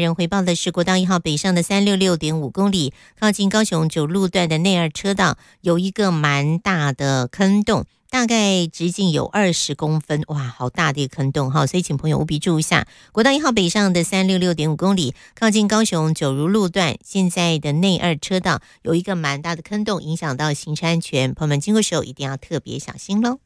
人回报的是，国道1号北上的366.5公里，靠近高雄9路段的内二车道有一个蛮大的坑洞，大概直径有20公分，哇，好大的一个坑洞哈！所以请朋友务必注意一下，国道1号北上的366.5公里，靠近高雄9如路段，现在的内二车道有一个蛮大的坑洞，影响到行车安全，朋友们经过时候一定要特别小心喽。